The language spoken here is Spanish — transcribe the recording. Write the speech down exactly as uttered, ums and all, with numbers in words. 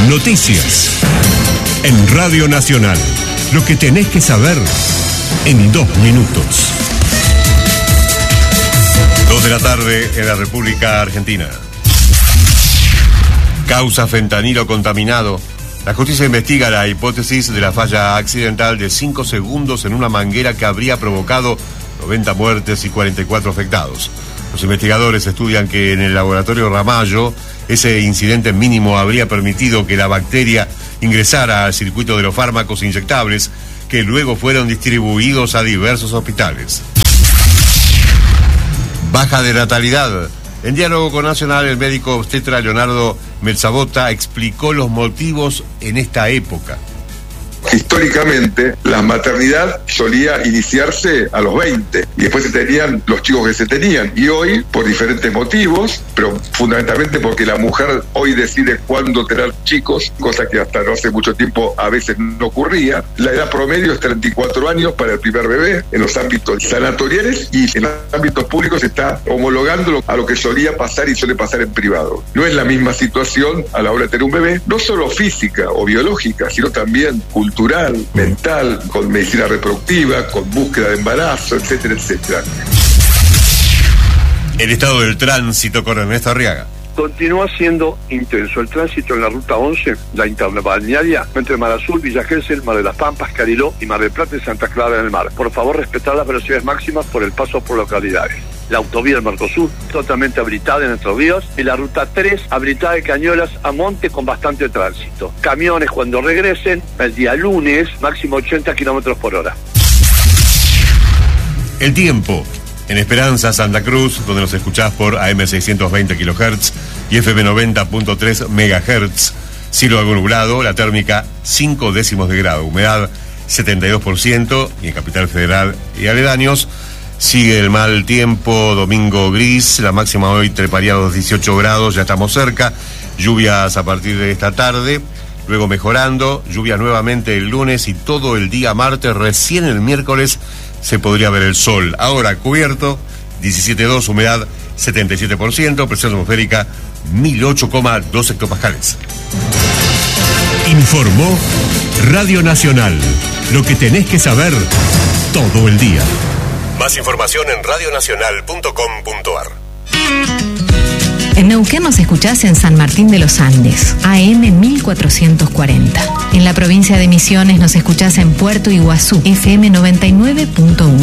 Noticias. En Radio Nacional. Lo que tenés que saber en dos minutos. Dos de la tarde en la República Argentina. Causa fentanilo contaminado. La justicia investiga la hipótesis de la falla accidental de cinco segundos en una manguera que habría provocado noventa muertes y cuarenta y cuatro afectados. Los investigadores estudian que en el laboratorio Ramallo ese incidente mínimo habría permitido que la bacteria ingresara al circuito de los fármacos inyectables que luego fueron distribuidos a diversos hospitales. Baja de natalidad. En diálogo con Nacional, el médico obstetra Leonardo Melzabota explicó los motivos en esta época. Históricamente, la maternidad solía iniciarse a los veinte y después se tenían los chicos que se tenían. Y hoy, por diferentes motivos, pero fundamentalmente porque la mujer hoy decide cuándo tener chicos, cosa que hasta no hace mucho tiempo a veces no ocurría. La edad promedio es treinta y cuatro años para el primer bebé en los ámbitos sanatoriales y en los ámbitos públicos se está homologando a lo que solía pasar y suele pasar en privado. No es la misma situación a la hora de tener un bebé, no solo física o biológica, sino también cultural. cultural, mental, con medicina reproductiva, con búsqueda de embarazo, etcétera, etcétera. El estado del tránsito con Ernesto Arriaga. Continúa siendo intenso el tránsito en la ruta once, la interbalnearia, entre Mar Azul, Villa Gesell, Mar de las Pampas, Cariló y Mar del Plata y Santa Clara del Mar. Por favor, respetar las velocidades máximas por el paso por localidades. La autovía del Mercosur, totalmente habilitada en Entre Ríos, y la ruta tres, habilitada de Cañuelas a Monte con bastante tránsito. Camiones cuando regresen, el día lunes, máximo ochenta kilómetros por hora. El tiempo. En Esperanza, Santa Cruz, donde nos escuchás por A M seiscientos veinte kilohertz y F M noventa punto tres megahertz. Cielo algo nublado, la térmica cinco décimos de grado, humedad setenta y dos por ciento, y en Capital Federal y aledaños sigue el mal tiempo, domingo gris, la máxima hoy treparía a los dieciocho grados, ya estamos cerca, lluvias a partir de esta tarde, luego mejorando, lluvias nuevamente el lunes y todo el día martes, recién el miércoles se podría ver el sol. Ahora cubierto, diecisiete punto dos, humedad setenta y siete por ciento, presión atmosférica mil ocho coma dos hectopascales. Informó Radio Nacional, lo que tenés que saber todo el día. Más información en radio nacional punto com punto a r. En Neuquén nos escuchás en San Martín de los Andes, A M mil cuatrocientos cuarenta. En la provincia de Misiones nos escuchás en Puerto Iguazú, F M noventa y nueve punto uno.